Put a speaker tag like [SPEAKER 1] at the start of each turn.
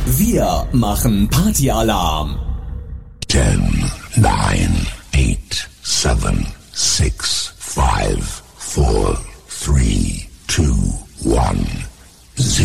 [SPEAKER 1] Wir machen Partyalarm.
[SPEAKER 2] 10, 9, 8, 7, 6, 5, 4,